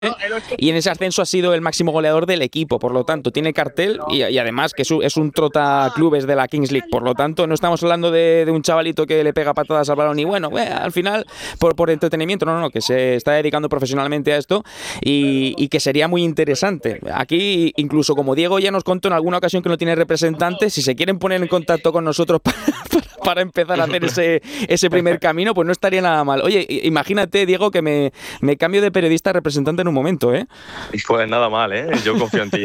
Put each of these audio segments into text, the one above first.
y en ese ascenso ha sido el máximo goleador del equipo, por lo tanto tiene cartel y además que es un trotaclubes de la Kings League, por lo tanto no estamos hablando de un chavalito que le pega patadas al balón y bueno, al final por entretenimiento, no, que se está dedicando profesionalmente a esto y que sería muy interesante. Aquí incluso como Diego ya nos contó en alguna ocasión que no tiene representante, si se quieren poner en contacto con nosotros para empezar a hacer ese primer camino, pues no estaría nada mal. Oye, imagínate, Diego, que me cambio de periodista a representante en un momento, ¿eh? Pues nada mal, ¿eh? Yo confío en ti.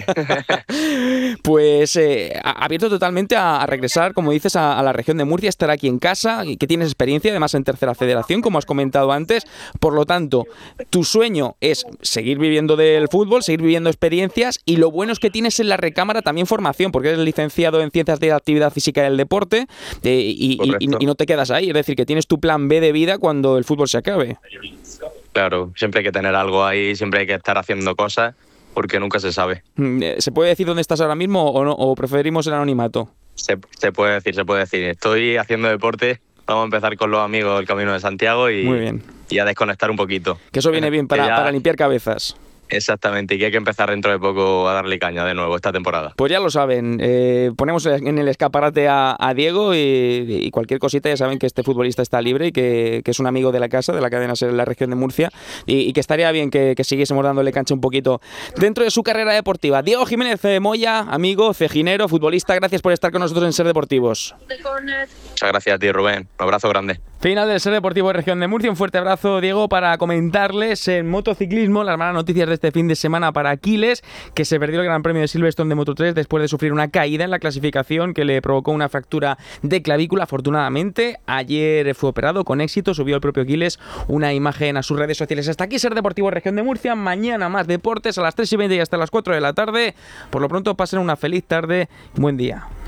Pues abierto totalmente a regresar, como dices, a la región de Murcia, estar aquí en casa, que tienes experiencia además en tercera federación, como has comentado antes. Por lo tanto, tu sueño es seguir viviendo del fútbol, seguir viviendo experiencias, y lo bueno es que tienes en la recámara también formación, porque eres licenciado en Ciencias de la Actividad Física y del Deporte, y no te quedas ahí, es decir, que tienes tu plan B de vida cuando el fútbol se acabe. Claro, siempre hay que tener algo ahí, siempre hay que estar haciendo cosas, porque nunca se sabe. ¿Se puede decir dónde estás ahora mismo o no, o preferimos el anonimato? Se puede decir. Estoy haciendo deporte, vamos a empezar con los amigos del Camino de Santiago Muy bien. Y a desconectar un poquito. Que eso viene bien para limpiar cabezas. Exactamente, y que hay que empezar dentro de poco a darle caña de nuevo esta temporada. Pues ya lo saben, ponemos en el escaparate a Diego y cualquier cosita, ya saben que este futbolista está libre y que es un amigo de la casa, de la cadena SER en la región de Murcia, y que estaría bien que siguiésemos dándole cancha un poquito dentro de su carrera deportiva. Diego Jiménez Moya, amigo, cejinero, futbolista, gracias por estar con nosotros en SER Deportivos. Muchas gracias a ti, Rubén, un abrazo grande. Final del SER Deportivo de Región de Murcia, un fuerte abrazo, Diego, para comentarles en motociclismo las malas noticias de este fin de semana para Aquiles, que se perdió el Gran Premio de Silverstone de Moto3 después de sufrir una caída en la clasificación que le provocó una fractura de clavícula. Afortunadamente, ayer fue operado con éxito, subió el propio Aquiles una imagen a sus redes sociales. Hasta aquí SER Deportivo Región de Murcia, mañana más deportes a las 3:20 y hasta las 4 de la tarde. Por lo pronto, pasen una feliz tarde y buen día.